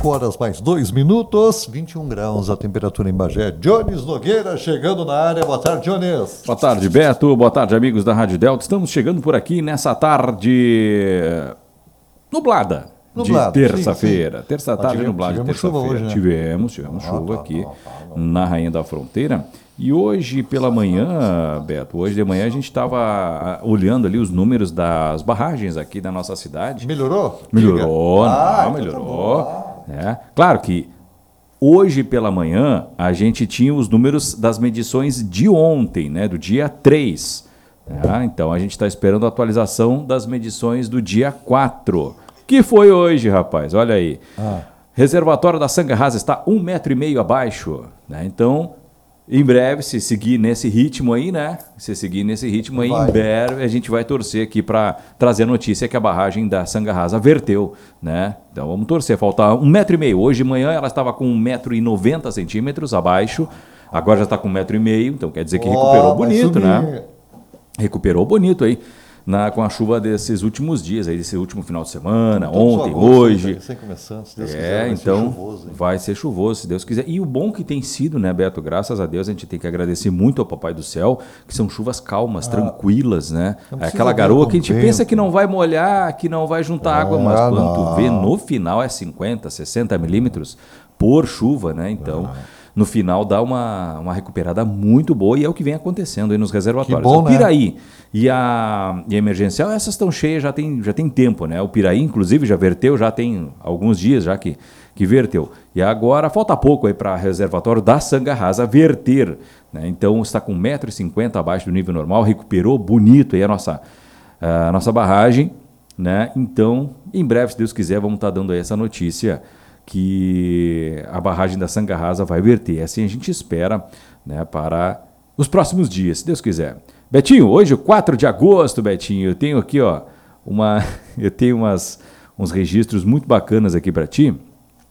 horas mais 2 minutos, 21 graus a temperatura em Bagé. Jones Nogueira chegando na área. Boa tarde, Jones. Boa tarde, Beto. Boa tarde, amigos da Rádio Delta. Estamos chegando por aqui nessa tarde nublada. De terça-feira. Terça-tarde nublada de terça-feira. Hoje, né? Tivemos chuva aqui na Rainha da Fronteira. E hoje pela manhã, Beto, hoje de manhã a gente estava olhando ali os números das barragens aqui da nossa cidade. Melhorou? Melhorou, melhorou. Tá né? Claro que hoje pela manhã a gente tinha os números das medições de ontem, né, do dia 3. Então a gente está esperando a atualização das medições do dia 4. Que foi hoje, rapaz, olha aí. Reservatório da Sangarrasa está 1,5 metro abaixo, né? Então, em breve, se seguir nesse ritmo aí, né? Em breve a gente vai torcer aqui para trazer a notícia que a barragem da Sangarrasa verteu, né? Então vamos torcer, falta 1,5 metro. Hoje de manhã ela estava com 1,90 m abaixo, agora já está com 1,5 m, então quer dizer que recuperou bonito, né? Recuperou bonito aí. Com a chuva desses últimos dias, aí, desse último final de semana, ontem, hoje. Vai ser chuvoso, se Deus quiser. E o bom que tem sido, né, Beto? Graças a Deus, a gente tem que agradecer muito ao Papai do Céu, que são chuvas calmas, tranquilas, né? Aquela garoa que a gente pensa que não vai molhar, que não vai juntar água, mas quando tu vê, no final é 50, 60 milímetros por chuva, né? Então, no final dá uma recuperada muito boa e é o que vem acontecendo aí nos reservatórios. Bom, o Piraí e a emergencial, essas estão cheias, já tem tempo, né? O Piraí, inclusive, já verteu, já tem alguns dias já que verteu. E agora falta pouco aí para o reservatório da Sangarrasa verter, né? Então está com 1,50 m abaixo do nível normal, recuperou bonito aí a nossa barragem, né? Então, em breve, se Deus quiser, vamos estar dando aí essa notícia que a barragem da Sangarrasa vai verter. Assim a gente espera, né, para os próximos dias, se Deus quiser. Betinho, hoje, 4 de agosto, Betinho, eu tenho aqui, uns registros muito bacanas aqui para ti.